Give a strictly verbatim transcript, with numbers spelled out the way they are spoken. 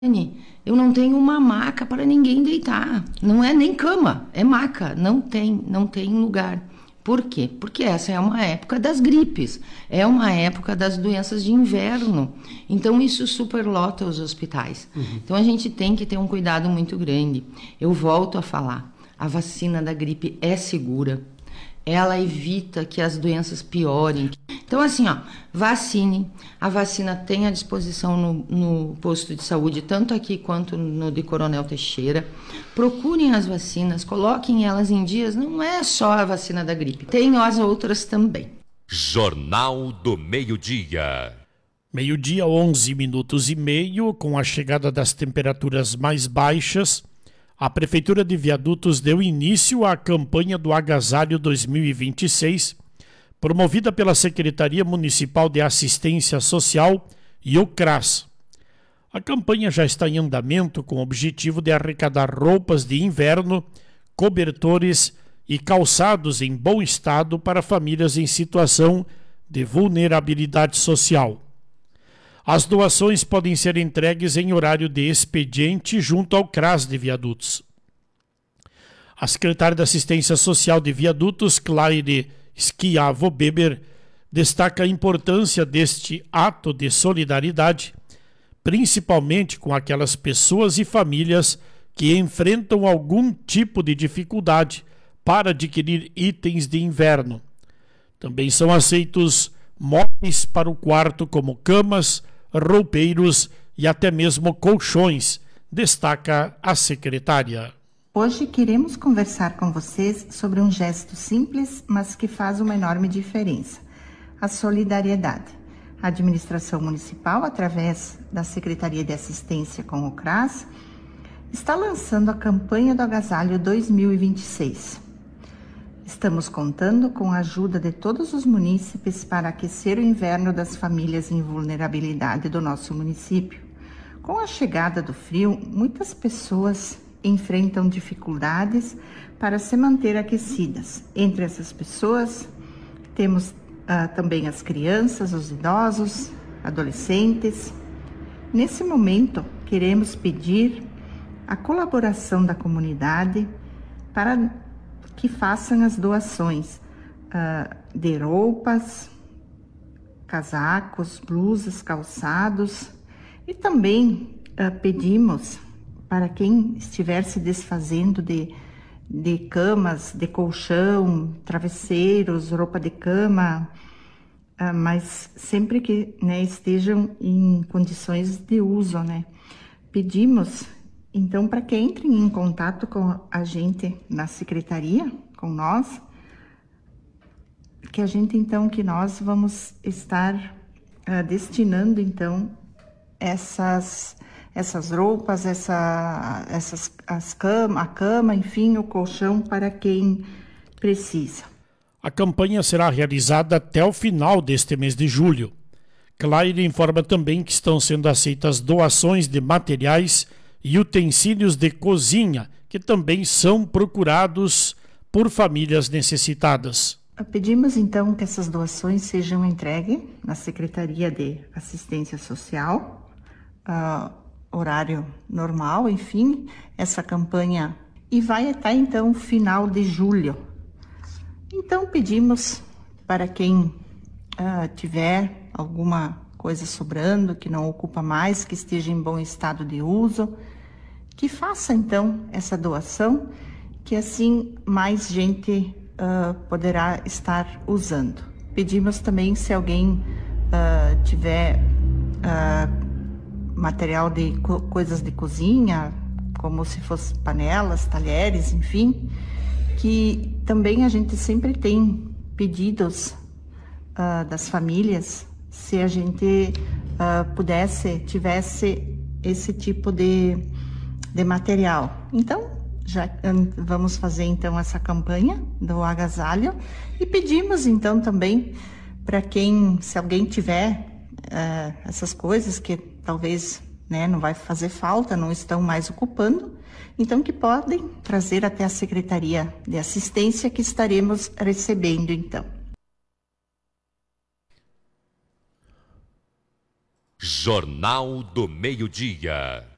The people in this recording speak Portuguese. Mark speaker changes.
Speaker 1: Eu não tenho uma maca para ninguém deitar. Não é nem cama, é maca. Não tem, não tem lugar. Por quê? Porque essa é uma época das gripes, é uma época das doenças de inverno. Então isso superlota os hospitais. Uhum. Então a gente tem que ter um cuidado muito grande. Eu volto a falar, a vacina da gripe é segura. Ela evita que as doenças piorem. Então, assim, ó, vacine. A vacina tem à disposição no, no posto de saúde, tanto aqui quanto no de Coronel Teixeira. Procurem as vacinas, coloquem elas em dias. Não é só a vacina da gripe, tem as outras também.
Speaker 2: Jornal do Meio-Dia.
Speaker 3: Meio-dia, onze minutos e meio, com a chegada das temperaturas mais baixas, a Prefeitura de Viadutos deu início à campanha do Agasalho dois mil e vinte e seis, promovida pela Secretaria Municipal de Assistência Social e o CRAS. A campanha já está em andamento com o objetivo de arrecadar roupas de inverno, cobertores e calçados em bom estado para famílias em situação de vulnerabilidade social. As doações podem ser entregues em horário de expediente junto ao CRAS de Viadutos. A secretária de Assistência Social de Viadutos, Claire Schiavo Beber, destaca a importância deste ato de solidariedade, principalmente com aquelas pessoas e famílias que enfrentam algum tipo de dificuldade para adquirir itens de inverno. Também são aceitos móveis para o quarto, como camas, roupeiros e até mesmo colchões, destaca a secretária.
Speaker 4: Hoje queremos conversar com vocês sobre um gesto simples, mas que faz uma enorme diferença: a solidariedade. A administração municipal, através da Secretaria de Assistência com o CRAS, está lançando a campanha do Agasalho dois mil e vinte e seis. Estamos contando com a ajuda de todos os munícipes para aquecer o inverno das famílias em vulnerabilidade do nosso município. Com a chegada do frio, muitas pessoas enfrentam dificuldades para se manter aquecidas. Entre essas pessoas, temos ah, também as crianças, os idosos, adolescentes. Nesse momento, queremos pedir a colaboração da comunidade para que façam as doações uh, de roupas, casacos, blusas, calçados, e também uh, pedimos para quem estiver se desfazendo de, de camas, de colchão, travesseiros, roupa de cama, uh, mas sempre que, né, estejam em condições de uso, né? Pedimos então para que entrem em contato com a gente na secretaria, com nós, que a gente então, que nós vamos estar uh, destinando então essas, essas roupas, essa, essas, as cama, a cama, enfim, o colchão para quem precisa.
Speaker 3: A campanha será realizada até o final deste mês de julho. Claire informa também que estão sendo aceitas doações de materiais e utensílios de cozinha, que também são procurados por famílias necessitadas.
Speaker 4: Pedimos então que essas doações sejam entregues na Secretaria de Assistência Social, uh, horário normal, enfim, essa campanha, e vai até então final de julho. Então pedimos para quem uh, tiver alguma coisa sobrando, que não ocupa mais, que esteja em bom estado de uso, que faça então essa doação, que assim mais gente uh, poderá estar usando. Pedimos também, se alguém uh, tiver uh, material de co- coisas de cozinha, como se fosse panelas, talheres, enfim, que também a gente sempre tem pedidos uh, das famílias, se a gente uh, pudesse, tivesse esse tipo de, de material. Então, já um, vamos fazer então essa campanha do agasalho e pedimos então também para quem, se alguém tiver uh, essas coisas que talvez, né, não vai fazer falta, não estão mais ocupando, então que podem trazer até a Secretaria de Assistência, que estaremos recebendo então.
Speaker 2: Jornal do Meio-Dia.